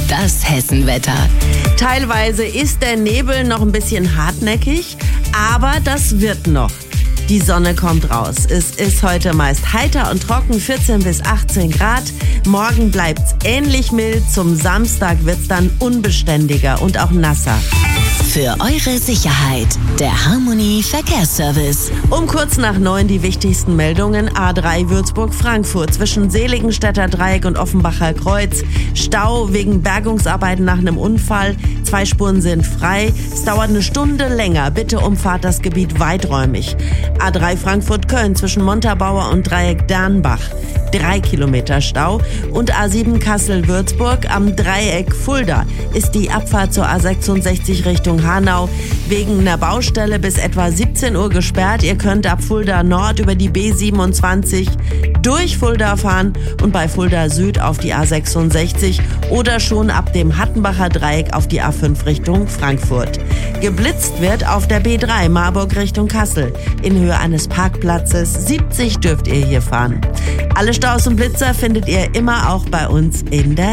Das Hessenwetter. Teilweise ist der Nebel noch ein bisschen hartnäckig, aber das wird noch. Die Sonne kommt raus. Es ist heute meist heiter und trocken, 14 bis 18 Grad. Morgen bleibt's ähnlich mild. Zum Samstag wird's dann unbeständiger und auch nasser. Für eure Sicherheit, der Harmony Verkehrsservice. Um kurz nach 9 die wichtigsten Meldungen. A3 Würzburg-Frankfurt zwischen Seligenstädter Dreieck und Offenbacher Kreuz. Stau wegen Bergungsarbeiten nach einem Unfall. 2 Spuren sind frei. Es dauert eine Stunde länger. Bitte umfahrt das Gebiet weiträumig. A3 Frankfurt-Köln zwischen Montabaur und Dreieck Dernbach. 3 Kilometer Stau. Und A7 Kassel-Würzburg am Dreieck Fulda ist die Abfahrt zur A66 Richtung Hanau wegen einer Baustelle bis etwa 17 Uhr gesperrt. Ihr könnt ab Fulda Nord über die B27 durch Fulda fahren und bei Fulda Süd auf die A66 oder schon ab dem Hattenbacher Dreieck auf die A5 Richtung Frankfurt. Geblitzt wird auf der B3 Marburg Richtung Kassel. In Höhe eines Parkplatzes 70 dürft ihr hier fahren. Alle Staus und Blitzer findet ihr immer auch bei uns in der